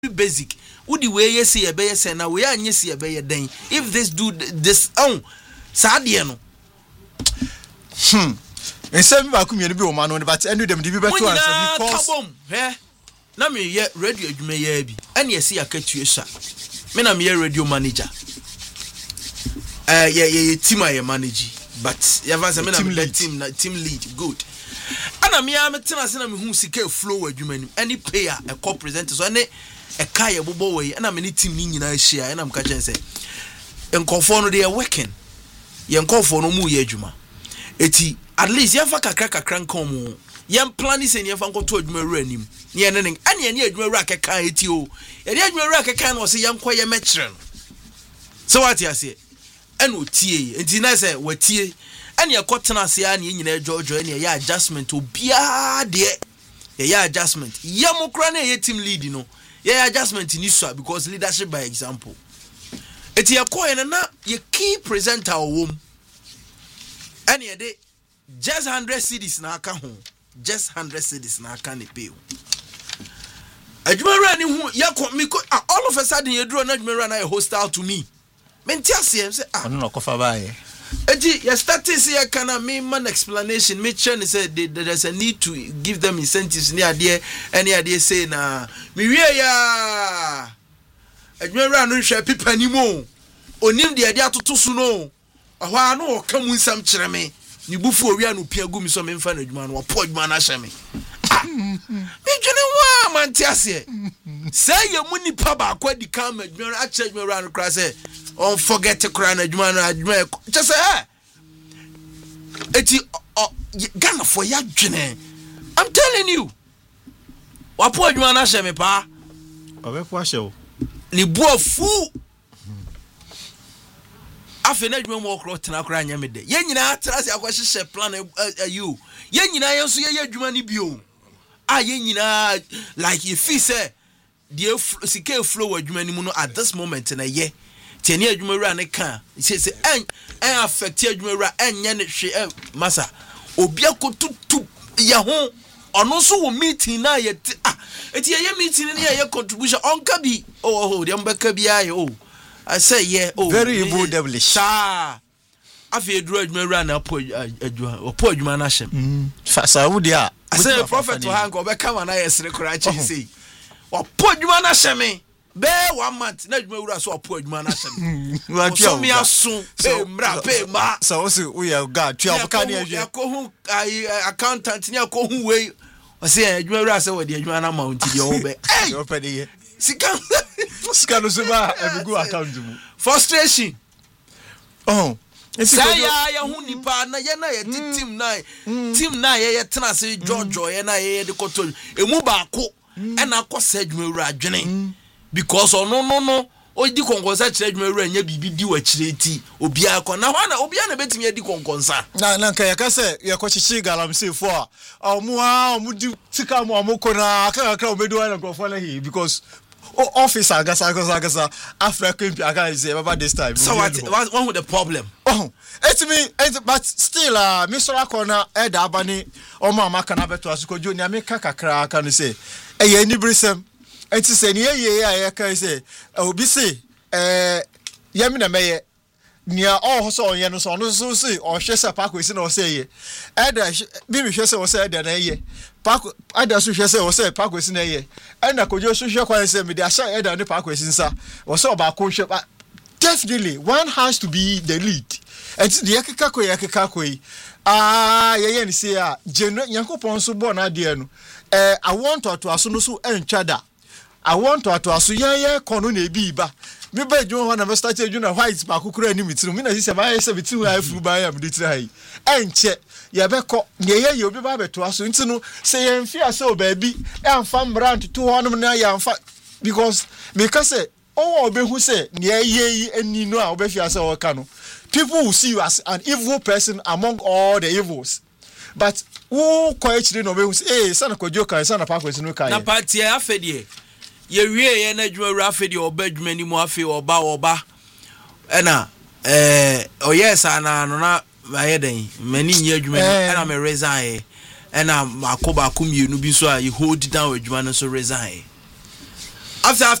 basic. Would the way you see a bear say now we are you see a bear then if this do this Sadiano. And some back community be man but any them be better because na me ye radio adwuma ye bi and you see a catch sha me na me radio manager team I manage but you have me na team lead good and me am tena se na me hu sika flow adwuma nim any player a co-presenter so any a kai bobo way and me team ni nyina hia and am ka chen say enkofo no they are working ye enkofo no mu ye adwuma eti at least ye fa kakra nkom ye plan is ye fa nkoto adwuma ru anim ye ne ane ye adwuma ru akeka eti o ye adwuma ru akeka no se ye nko ye mekire no so what you say ene otie enti na say watie ene ye kotena se ya ne nyina jojo ene ye adjustment obia de ye adjustment ye mokra na ye team lead no ye adjustment ni so because leadership by example eti ye ko ene na ye key presenter wo ene ye de just 100 cedis na aka ho just 100 cedis na aka ne pay adwuma ni hu yakọ me all of a sudden you draw na adwuma na hostile to me menti asem say no kofa bae eji you start to see kana me man explanation me chen say there's a need to give them incentives near there any idea say na me wie ya adwuma no hwe pipa ni mo onim de ade atoto so no ahwa no o kamu nsam kire me ni bufu owia no pia gumi so me mfa na adwuma no opo adwuma na hye me me dwene wa manti ase say ye mu nipa ba kwa di kan adwuma a kire adwuma no kra say on forget to cry na adwuma no adwuma just say eti Ghana for ya dwene I'm telling you wapo adwuma na hye me pa obepo ahye o ni buafu afi na adwuma mo okro tena kra anya me de ye nyina tra se akwahye plan you ye nyina ye so ye adwuma ni bio ye nyina like if he say the sika flow adwuma ni mu no at this moment na ye teni adwuma ra ne kan say en affect adwuma ra enya ne hwe masa obi akotutu ye ho ono so wo meeting na ye eti ye meeting ni ye contribution onka bi de mbeka bi aye I say yeah very evil devilish afi edru adwuma ra na opo adwuma na hyem sa wudi a I say prophet to hang obeka ma na yesre kora chi say opo adwuma na hyem be 1 month na adwuma wura so opo adwuma na hyem so me aso pe mra pe ma so we are god twa obeka na ahwe akohu accountant ni akohu we o say adwuma wura say we de adwuma na mount de o be hey o pe de ye sika no so ba e go account mu frustration saya ya hu nipa na ye na ye team na ye tena se jojo ye na ye de koto emu ba ko e na akosa adwuma wura adwene because no o di konkonsa kire adwuma wura nya bibi di wa kire ti obia ko na ho na obia na betimi adi konkonsa na nka ya ka se ye ko chichi galamsey fo a omu di tika mu amoko na aka o medo na grofo na he because officer agasa African people can say about this time. So what with the problem? But still Mr. Akona Ed Abani o mama kana beto asiko joni ameka kakra kan say eh ni brisem enti say ne ye kan say obi say yemi na meye nia so onye no so no so say o hwe se pakwesi na o say ye eda bi mi hwe se o say eda na ye Paco, I just say, or say, Paco is in a year. And I could just show quite say, I saw Ed and the Paco is in, or so about coach. But definitely, one has to be the lead. And the Yakakakwe, you say, General Yanko Ponso Bonadiano. I want to Asunusu and Chada. I want to Asu Konune Biba. Maybe you want to start a junior white Bakukura limits. Mina is a very 72 I flew by him. And check. Yabeko ye you be babe to aso ntino say en fia so baby en fam brand 200 na ya fa because me ka say o obehu say ye ani no a obefia say o ka no people will see you as an evil person among all the evils but who quite no obehu say sana kojo kan sana pa kwesi no kan na party afedie ye wie ye na adwuma wura afedie oba adwuma ni mu afi oba na yes ana no na ayeden mani nya adwuma na me resign na makoba komienu bi so a you hold down adwuma no so resign after